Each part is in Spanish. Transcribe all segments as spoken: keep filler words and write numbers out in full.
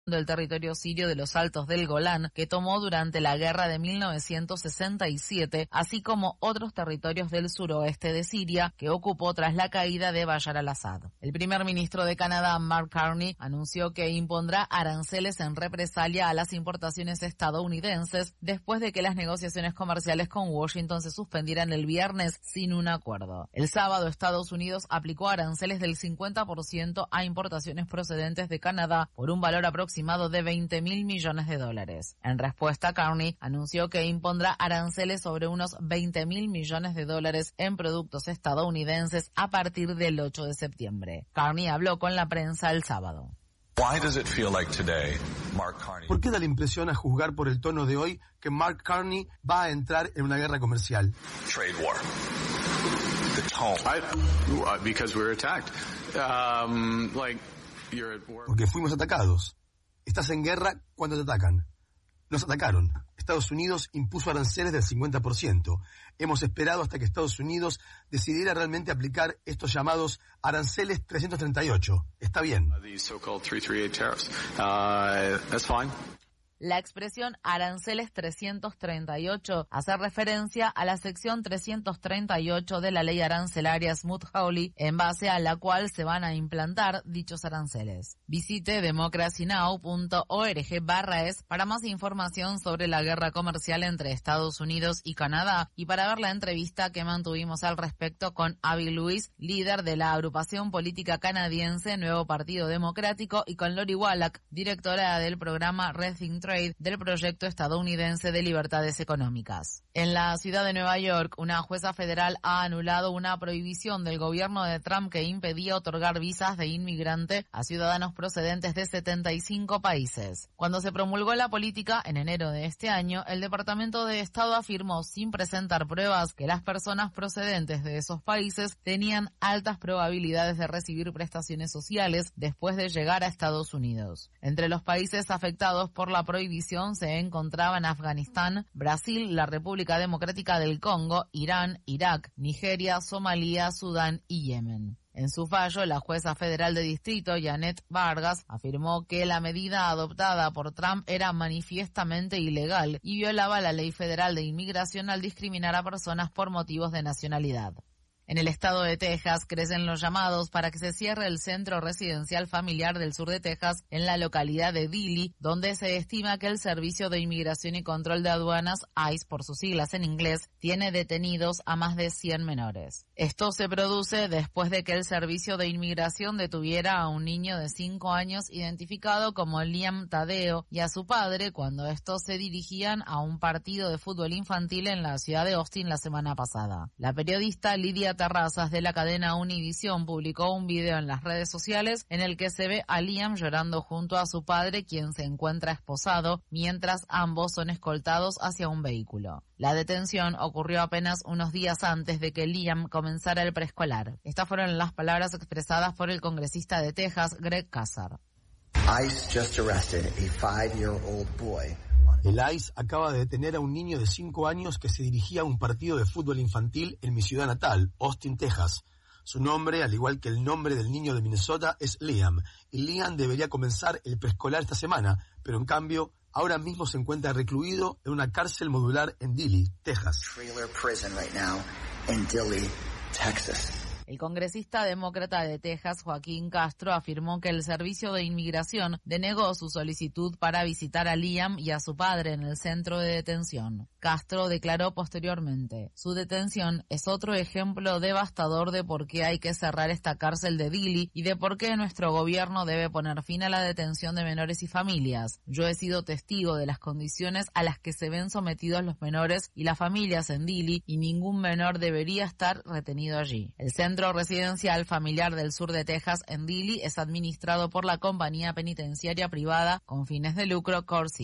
del territorio sirio de los Altos del Golán, que tomó durante la guerra de mil novecientos sesenta y siete, así como otros territorios del suroeste de Siria que ocupó tras la caída de Bashar al-Assad. El primer ministro de Canadá, Mark Carney, anunció que impondrá aranceles en represalia a las importaciones estadounidenses después de que las negociaciones comerciales con Washington se suspendieran el viernes sin un acuerdo. El sábado, Estados Unidos aplicó aranceles del cincuenta por ciento a importaciones procedentes de Canadá por un valor aproximado de veinte mil millones de dólares. En respuesta, Carney anunció que impondrá aranceles sobre unos veinte mil millones de dólares en productos estadounidenses a partir del ocho de septiembre. Carney habló con la prensa el sábado. ¿Por qué da la impresión, a juzgar por el tono de hoy, que Mark Carney va a entrar en una guerra comercial? Trade war. The tone. I, because we were attacked. Um, like, you're at war. Porque fuimos atacados. Estás en guerra cuando te atacan. Nos atacaron. Estados Unidos impuso aranceles del cincuenta por ciento. Hemos esperado hasta que Estados Unidos decidiera realmente aplicar estos llamados aranceles trescientos treinta y ocho. Está bien. La expresión aranceles trescientos treinta y ocho hace referencia a la sección trescientos treinta y ocho de la ley arancelaria Smoot-Hawley, en base a la cual se van a implantar dichos aranceles. Visite democracynow punto org barra es para más información sobre la guerra comercial entre Estados Unidos y Canadá y para ver la entrevista que mantuvimos al respecto con Abby Lewis, líder de la agrupación política canadiense Nuevo Partido Democrático, y con Lori Wallach, directora del programa Rethink Trade del proyecto estadounidense de libertades económicas. En la ciudad de Nueva York, una jueza federal ha anulado una prohibición del gobierno de Trump que impedía otorgar visas de inmigrante a ciudadanos procedentes de setenta y cinco países. Cuando se promulgó la política en enero de este año, el Departamento de Estado afirmó, sin presentar pruebas, que las personas procedentes de esos países tenían altas probabilidades de recibir prestaciones sociales después de llegar a Estados Unidos. Entre los países afectados por la prohibición prohibición se encontraban Afganistán, Brasil, la República Democrática del Congo, Irán, Irak, Nigeria, Somalia, Sudán y Yemen. En su fallo, la jueza federal de distrito, Janet Vargas, afirmó que la medida adoptada por Trump era manifiestamente ilegal y violaba la ley federal de inmigración al discriminar a personas por motivos de nacionalidad. En el estado de Texas crecen los llamados para que se cierre el centro residencial familiar del sur de Texas en la localidad de Dilley, donde se estima que el Servicio de Inmigración y Control de Aduanas, ICE por sus siglas en inglés, tiene detenidos a más de cien menores. Esto se produce después de que el Servicio de Inmigración detuviera a un niño de cinco años identificado como Liam Tadeo y a su padre cuando estos se dirigían a un partido de fútbol infantil en la ciudad de Austin la semana pasada. La periodista Lidia Terrazas de la cadena Univision publicó un video en las redes sociales en el que se ve a Liam llorando junto a su padre, quien se encuentra esposado, mientras ambos son escoltados hacia un vehículo. La detención ocurrió apenas unos días antes de que Liam comenzara el preescolar. Estas fueron las palabras expresadas por el congresista de Texas, Greg Casar. ICE just arrested a five-year-old boy. El ICE acaba de detener a un niño de cinco años que se dirigía a un partido de fútbol infantil en mi ciudad natal, Austin, Texas. Su nombre, al igual que el nombre del niño de Minnesota, es Liam, y Liam debería comenzar el preescolar esta semana, pero en cambio, ahora mismo se encuentra recluido en una cárcel modular en Dilley, Texas. Trailer prison right now in Dilley, Texas. El congresista demócrata de Texas, Joaquín Castro, afirmó que el Servicio de Inmigración denegó su solicitud para visitar a Liam y a su padre en el centro de detención. Castro declaró posteriormente: su detención es otro ejemplo devastador de por qué hay que cerrar esta cárcel de Dilley y de por qué nuestro gobierno debe poner fin a la detención de menores y familias. Yo he sido testigo de las condiciones a las que se ven sometidos los menores y las familias en Dilley y ningún menor debería estar retenido allí. El centro residencial familiar del sur de Texas en Dilley es administrado por la compañía penitenciaria privada con fines de lucro CoreCivic.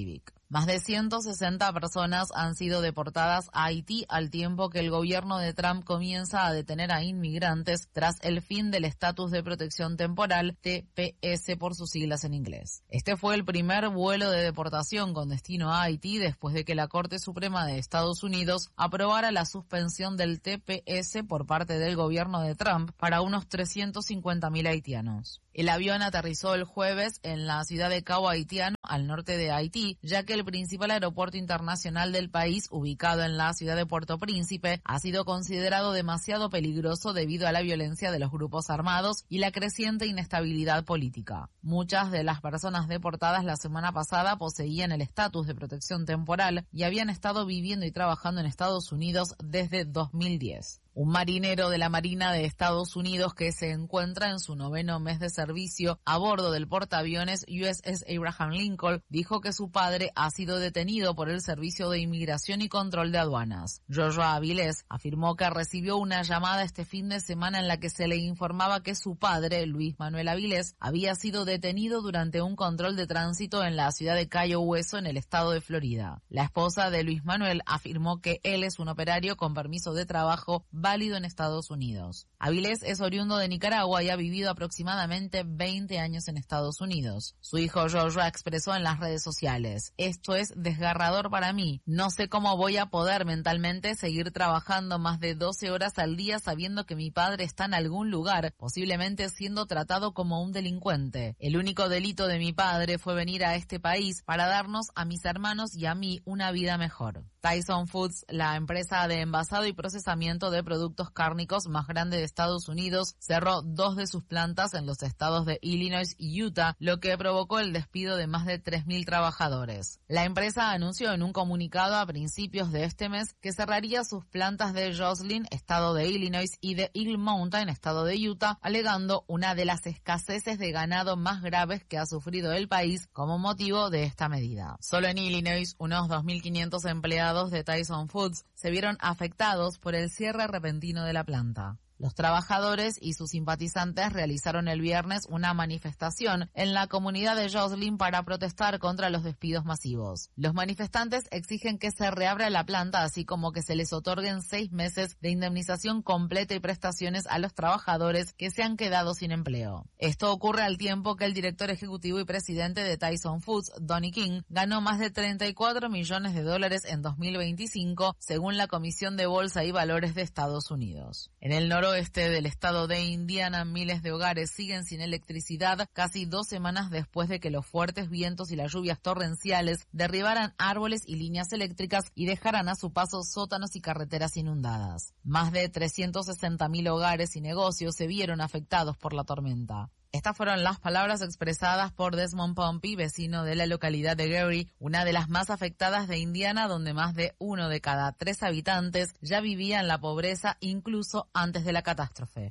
Más de ciento sesenta personas han sido deportadas a Haití al tiempo que el gobierno de Trump comienza a detener a inmigrantes tras el fin del estatus de protección temporal, T P S por sus siglas en inglés. Este fue el primer vuelo de deportación con destino a Haití después de que la Corte Suprema de Estados Unidos aprobara la suspensión del T P S por parte del gobierno de Trump para unos trescientos cincuenta mil haitianos. El avión aterrizó el jueves en la ciudad de Cabo Haitiano, al norte de Haití, ya que el principal aeropuerto internacional del país, ubicado en la ciudad de Puerto Príncipe, ha sido considerado demasiado peligroso debido a la violencia de los grupos armados y la creciente inestabilidad política. Muchas de las personas deportadas la semana pasada poseían el estatus de protección temporal y habían estado viviendo y trabajando en Estados Unidos desde dos mil diez. Un marinero de la Marina de Estados Unidos que se encuentra en su noveno mes de servicio a bordo del portaaviones U S S Abraham Lincoln dijo que su padre ha sido detenido por el Servicio de Inmigración y Control de Aduanas. Joshua Avilés afirmó que recibió una llamada este fin de semana en la que se le informaba que su padre, Luis Manuel Avilés, había sido detenido durante un control de tránsito en la ciudad de Cayo Hueso, en el estado de Florida. La esposa de Luis Manuel afirmó que él es un operario con permiso de trabajo válido en Estados Unidos. Avilés es oriundo de Nicaragua y ha vivido aproximadamente veinte años en Estados Unidos. Su hijo Joshua expresó en las redes sociales: "Esto es desgarrador para mí. No sé cómo voy a poder mentalmente seguir trabajando más de doce horas al día sabiendo que mi padre está en algún lugar, posiblemente siendo tratado como un delincuente. El único delito de mi padre fue venir a este país para darnos a mis hermanos y a mí una vida mejor". Tyson Foods, la empresa de envasado y procesamiento de productos cárnicos más grande de Estados Unidos, cerró dos de sus plantas en los estados de Illinois y Utah, lo que provocó el despido de más de tres mil trabajadores. La empresa anunció en un comunicado a principios de este mes que cerraría sus plantas de Joslyn, estado de Illinois, y de Eagle Mountain, estado de Utah, alegando una de las escaseces de ganado más graves que ha sufrido el país como motivo de esta medida. Solo en Illinois, unos dos mil quinientos empleados de Tyson Foods se vieron afectados por el cierre repentino de la planta. Los trabajadores y sus simpatizantes realizaron el viernes una manifestación en la comunidad de Joslyn para protestar contra los despidos masivos. Los manifestantes exigen que se reabra la planta, así como que se les otorguen seis meses de indemnización completa y prestaciones a los trabajadores que se han quedado sin empleo. Esto ocurre al tiempo que el director ejecutivo y presidente de Tyson Foods, Donnie King, ganó más de treinta y cuatro millones de dólares en dos mil veinticinco, según la Comisión de Bolsa y Valores de Estados Unidos. En el noroeste oeste del estado de Indiana, miles de hogares siguen sin electricidad casi dos semanas después de que los fuertes vientos y las lluvias torrenciales derribaran árboles y líneas eléctricas y dejaran a su paso sótanos y carreteras inundadas. Más de trescientos sesenta mil hogares y negocios se vieron afectados por la tormenta. Estas fueron las palabras expresadas por Desmond Pompey, vecino de la localidad de Gary, una de las más afectadas de Indiana, donde más de uno de cada tres habitantes ya vivía en la pobreza incluso antes de la catástrofe.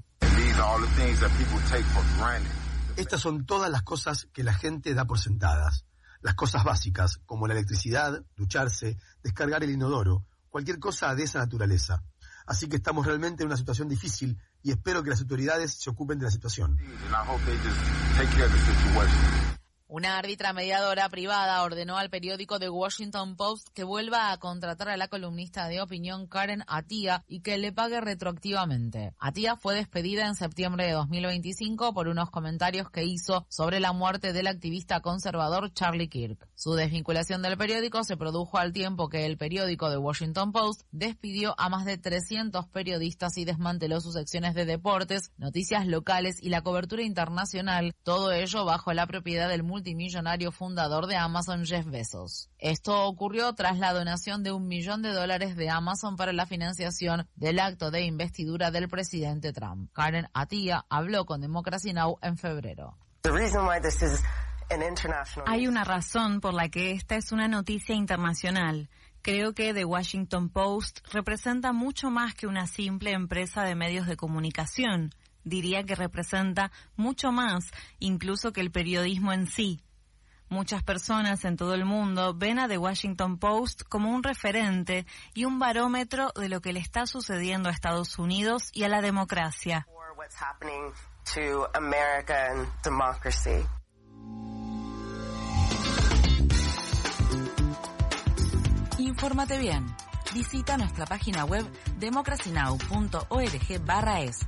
Estas son todas las cosas que la gente da por sentadas. Las cosas básicas, como la electricidad, ducharse, descargar el inodoro, cualquier cosa de esa naturaleza. Así que estamos realmente en una situación difícil y espero que las autoridades se ocupen de la situación. Una árbitra mediadora privada ordenó al periódico The Washington Post que vuelva a contratar a la columnista de opinión Karen Attiah y que le pague retroactivamente. Attiah fue despedida en septiembre de dos mil veinticinco por unos comentarios que hizo sobre la muerte del activista conservador Charlie Kirk. Su desvinculación del periódico se produjo al tiempo que el periódico The Washington Post despidió a más de trescientos periodistas y desmanteló sus secciones de deportes, noticias locales y la cobertura internacional, todo ello bajo la propiedad del multimillonario fundador de Amazon, Jeff Bezos. Esto ocurrió tras la donación de un millón de dólares de Amazon para la financiación del acto de investidura del presidente Trump. Karen Attiah habló con Democracy Now! En febrero. Hay una razón por la que esta es una noticia internacional. Creo que The Washington Post representa mucho más que una simple empresa de medios de comunicación. Diría que representa mucho más, incluso que el periodismo en sí. Muchas personas en todo el mundo ven a The Washington Post como un referente y un barómetro de lo que le está sucediendo a Estados Unidos y a la democracia. Infórmate bien. Visita nuestra página web democracynow punto org barra es.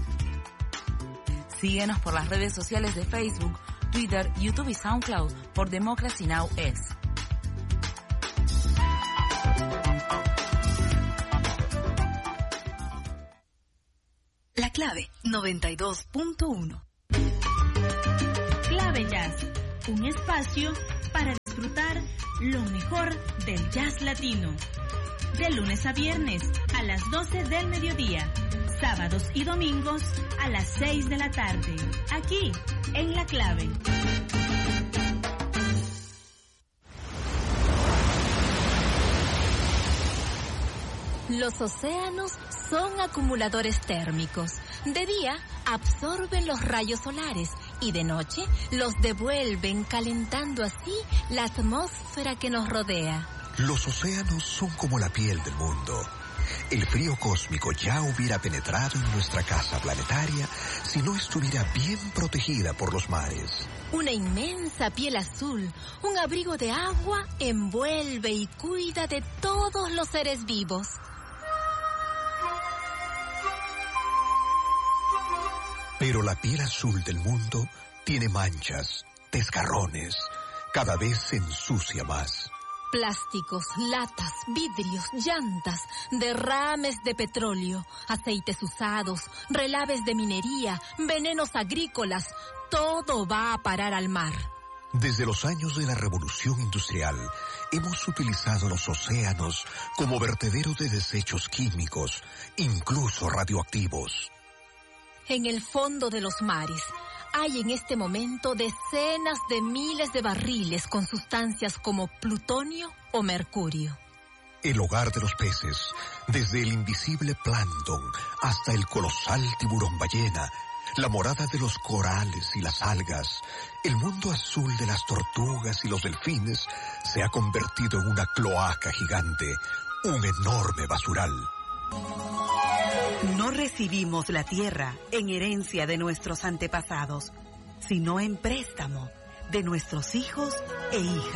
Síguenos por las redes sociales de Facebook, Twitter, YouTube y SoundCloud por Democracy Now! Es. La Clave noventa y dos punto uno. Clave Jazz, un espacio para disfrutar lo mejor del jazz latino. De lunes a viernes a las doce del mediodía, sábados y domingos a las seis de la tarde, aquí en La Clave. Los océanos son acumuladores térmicos. De día absorben los rayos solares y de noche los devuelven, calentando así la atmósfera que nos rodea. Los océanos son como la piel del mundo. El frío cósmico ya hubiera penetrado en nuestra casa planetaria si no estuviera bien protegida por los mares. Una inmensa piel azul, un abrigo de agua, envuelve y cuida de todos los seres vivos. Pero la piel azul del mundo tiene manchas, desgarrones, cada vez se ensucia más. Plásticos, latas, vidrios, llantas, derrames de petróleo, aceites usados, relaves de minería, venenos agrícolas, todo va a parar al mar. Desde los años de la Revolución Industrial, hemos utilizado los océanos como vertedero de desechos químicos, incluso radioactivos. En el fondo de los mares hay en este momento decenas de miles de barriles con sustancias como plutonio o mercurio. El hogar de los peces, desde el invisible plancton hasta el colosal tiburón ballena, la morada de los corales y las algas, el mundo azul de las tortugas y los delfines se ha convertido en una cloaca gigante, un enorme basural. No recibimos la tierra en herencia de nuestros antepasados, sino en préstamo de nuestros hijos e hijas.